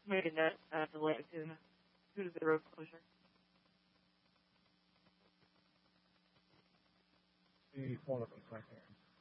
Make a note to the road closure. See, hold up a second.